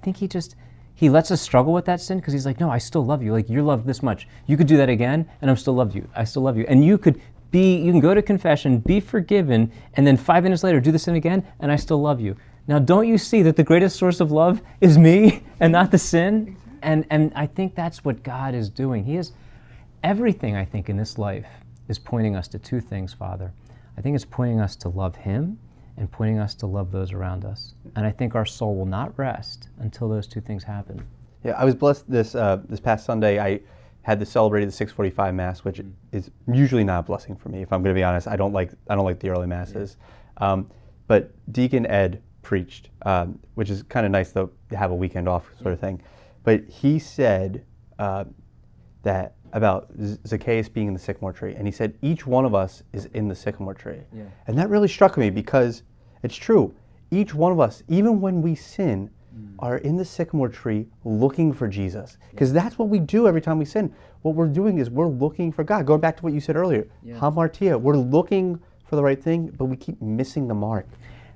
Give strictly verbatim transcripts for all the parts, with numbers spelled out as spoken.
think he just, he lets us struggle with that sin because he's like, no, I still love you. Like, you're loved this much. You could do that again, and I'm still love you. I still love you. And you could be, you can go to confession, be forgiven, and then five minutes later do the sin again, and I still love you. Now, don't you see that the greatest source of love is me and not the sin? And and I think that's what God is doing. He is, everything I think in this life is pointing us to two things, Father. I think it's pointing us to love him and pointing us to love those around us. And I think our soul will not rest until those two things happen. Yeah, I was blessed this uh, this past Sunday. I had to celebrate the six forty-five Mass, which is usually not a blessing for me, if I'm going to be honest. I don't like I don't like the early Masses. Yeah. Um, but Deacon Ed preached, um, which is kind of nice though to have a weekend off sort of thing. But he said uh, that about Zacchaeus being in the sycamore tree, and he said each one of us is in the sycamore tree. Yeah. And that really struck me because it's true. Each one of us, even when we sin, mm. are in the sycamore tree looking for Jesus. Because yeah. that's what we do every time we sin. What we're doing is we're looking for God. Going back to what you said earlier, yeah. hamartia, we're looking for the right thing, but we keep missing the mark.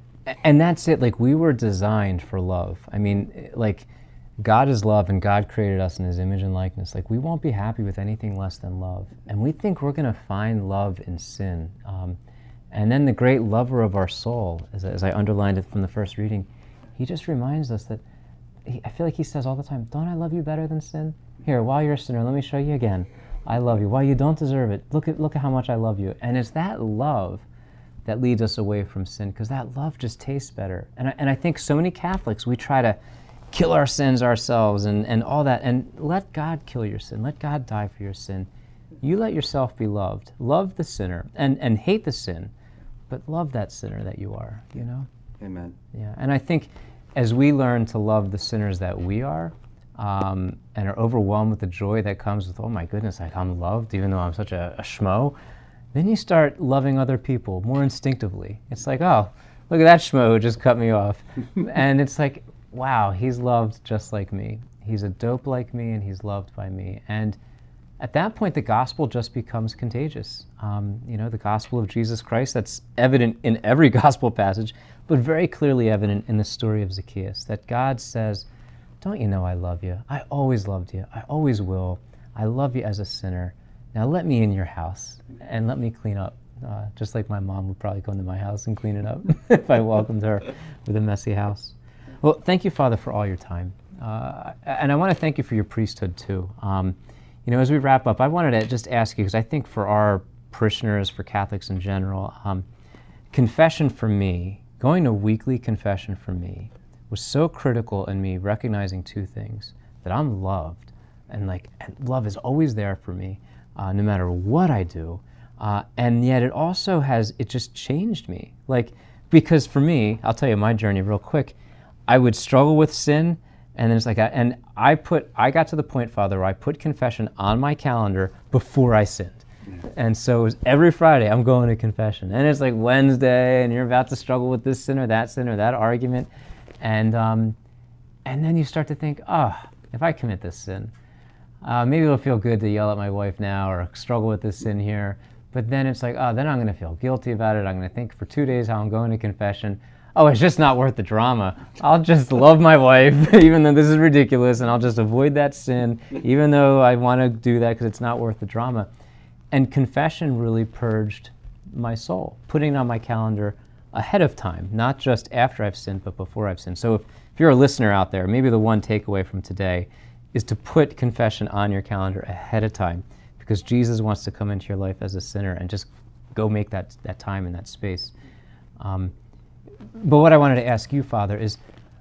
And that's it. Like, we were designed for love. I mean, like, God is love, and God created us in his image and likeness. Like, we won't be happy with anything less than love. And we think we're going to find love in sin. Um, and then the great lover of our soul, as, as I underlined it from the first reading, he just reminds us that, he, I feel like he says all the time, don't I love you better than sin? Here, while you're a sinner, let me show you again. I love you. While you don't deserve it, look at, look at how much I love you. And it's that love that leads us away from sin, because that love just tastes better. And I, and I think so many Catholics, we try to kill our sins ourselves and, and all that, and let God kill your sin. Let God die for your sin. You let yourself be loved. Love the sinner, and, and hate the sin, but love that sinner that you are, you know? Amen. Yeah, and I think as we learn to love the sinners that we are, um, and are overwhelmed with the joy that comes with, oh my goodness, like, I'm loved even though I'm such a, a schmo, then you start loving other people more instinctively. It's like, oh, look at that schmo who just cut me off. And it's like, wow, he's loved just like me. He's a dope like me, and he's loved by me. And at that point, the gospel just becomes contagious. Um, you know, the gospel of Jesus Christ, that's evident in every gospel passage, but very clearly evident in the story of Zacchaeus, that God says, don't you know I love you? I always loved you. I always will. I love you as a sinner. Now let me in your house and let me clean up. Uh, just like my mom would probably come to my house and clean it up if I welcomed her with a messy house. Well, thank you, Father, for all your time. Uh, and I want to thank you for your priesthood, too. Um, you know, as we wrap up, I wanted to just ask you, because I think for our parishioners, for Catholics in general, um, confession for me, going to weekly confession for me, was so critical in me recognizing two things: that I'm loved, and like and love is always there for me, uh, no matter what I do. Uh, and yet it also has, it just changed me. Like, because for me, I'll tell you my journey real quick, I would struggle with sin, and then it's like, I, and I put, I got to the point, Father, where I put confession on my calendar before I sinned. And so it was every Friday, I'm going to confession. And it's like Wednesday, and you're about to struggle with this sin or that sin or that argument. And um, and then you start to think, oh, if I commit this sin, uh, maybe it'll feel good to yell at my wife now or struggle with this sin here. But then it's like, oh, then I'm going to feel guilty about it. I'm going to think for two days how I'm going to confession. Oh, it's just not worth the drama. I'll just love my wife, even though this is ridiculous, and I'll just avoid that sin, even though I want to do that because it's not worth the drama. And confession really purged my soul, putting it on my calendar ahead of time, not just after I've sinned, but before I've sinned. So if, if you're a listener out there, maybe the one takeaway from today is to put confession on your calendar ahead of time, because Jesus wants to come into your life as a sinner, and just go make that, that time and that space. Um, but what I wanted to ask you, Father, is,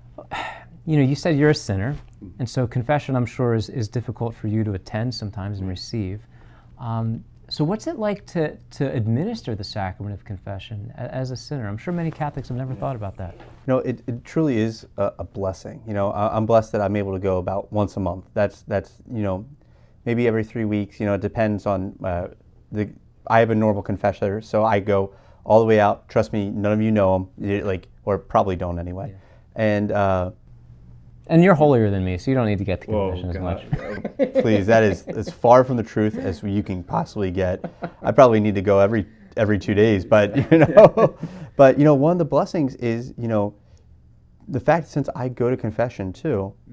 you know, you said you're a sinner, and so confession, I'm sure, is, is difficult for you to attend sometimes and receive. Um, so what's it like to, to administer the sacrament of confession a, as a sinner? I'm sure many Catholics have never yeah. thought about that. You know, it, it truly is a, a blessing. You know, I, I'm blessed that I'm able to go about once a month. That's, that's you know, maybe every three weeks. You know, it depends on uh, the. I have a normal confessor, so I go all the way out. Trust me, none of you know him, you, like, or probably don't anyway. Yeah. And uh, and you're holier than me, so you don't need to get to confession Whoa, as much. Please, that is as far from the truth as you can possibly get. I probably need to go every every two days, but you know, but you know, one of the blessings is, you know, the fact since I go to confession too,